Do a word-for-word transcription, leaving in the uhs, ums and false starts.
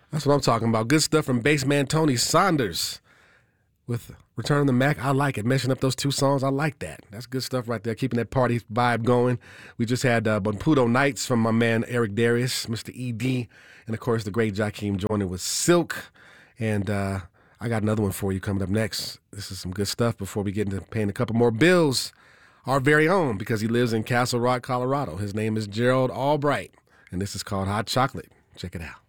That's what I'm talking about. Good stuff from bassman Tony Saunders with Return of the Mac. I like it. Meshing up those two songs, I like that. That's good stuff right there, keeping that party vibe going. We just had uh, Bonputo Nights from my man Eric Darius, Mister E D, and of course the great Jakeem joining with Silk. And uh, I got another one for you coming up next. This is some good stuff before we get into paying a couple more bills. Our very own, because he lives in Castle Rock, Colorado. His name is Gerald Albright, and this is called Hot Chocolate. Check it out.